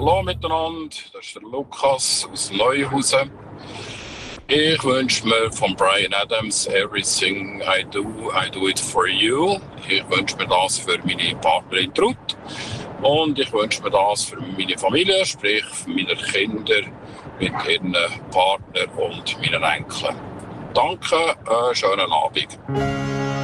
Hallo miteinander, das ist der Lukas aus Neuhausen. Ich wünsche mir von Bryan Adams Everything I do it for you. Ich wünsche mir das für meine Partnerin Trud. Und ich wünsche mir das für meine Familie, sprich für meine Kinder mit ihren Partnern und meinen Enkeln. Danke, schönen Abend.